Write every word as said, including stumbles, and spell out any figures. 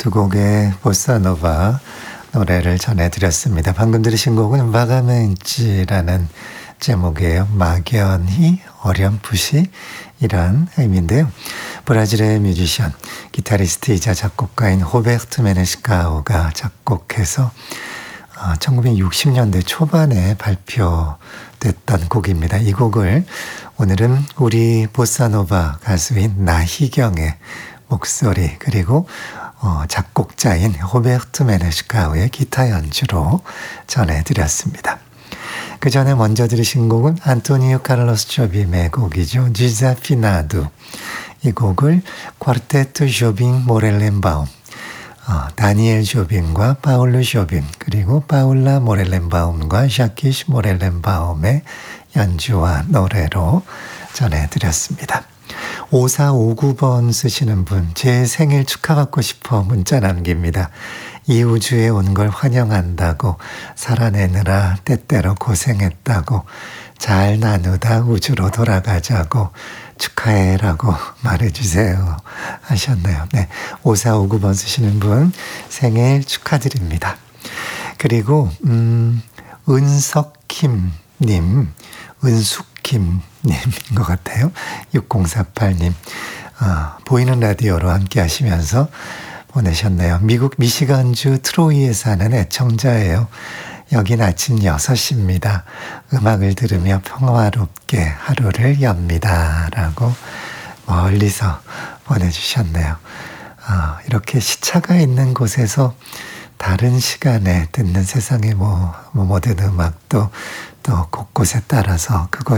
두 곡의 보사노바 노래를 전해드렸습니다. 방금 들으신 곡은 바가멘치라는 제목이에요. 막연히 어렴풋이 이란 의미인데요. 브라질의 뮤지션, 기타리스트이자 작곡가인 호베르트 메네스카우가 작곡해서 천구백육십 년대 초반에 발표됐던 곡입니다. 이 곡을 오늘은 우리 보사노바 가수인 나희경의 목소리 그리고 작곡자인 호베르트 메네스카우의 기타 연주로 전해드렸습니다. 그 전에 먼저 들으신 곡은 안토니오 카를로스 조빔의 곡이죠. 지자피나두. 이 곡을 쿼르테트 조빔 모렐렌바움, 어, 다니엘 조빔과 파울루 조빔 그리고 파울라 모렐렌바움과 샤키시 모렐렌바움의 연주와 노래로 전해드렸습니다. 오사오구 번 쓰시는 분, 제 생일 축하받고 싶어 문자 남깁니다. 이 우주에 온 걸 환영한다고, 살아내느라 때때로 고생했다고, 잘 나누다 우주로 돌아가자고 축하해라고 말해주세요 하셨네요. 네, 오사오구 번 쓰시는 분 생일 축하드립니다. 그리고 음, 은석킴님, 은숙킴님인 것 같아요. 육공사팔 님 어, 보이는 라디오로 함께 하시면서 보내셨네요. 미국 미시간주 트로이에 사는 애청자예요. 여긴 아침 여섯 시입니다. 음악을 들으며 평화롭게 하루를 엽니다. 라고 멀리서 보내주셨네요. 어, 이렇게 시차가 있는 곳에서 다른 시간에 듣는 세상의 뭐, 뭐 모든 음악도 또 곳곳에 따라서 그것